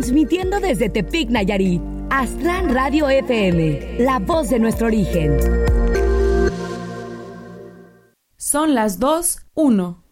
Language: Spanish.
Transmitiendo desde Tepic, Nayarit, Aztlán Radio FM, la voz de nuestro origen. Son las 2:01.